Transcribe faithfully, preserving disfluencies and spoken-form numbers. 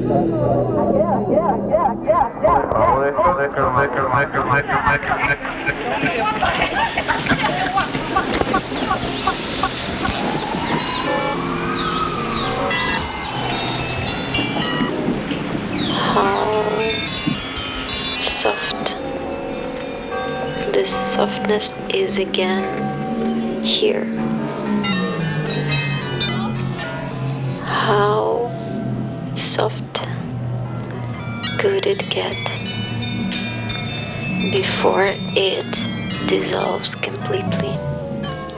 How soft this softness is again here. How soft could it get before it dissolves completely?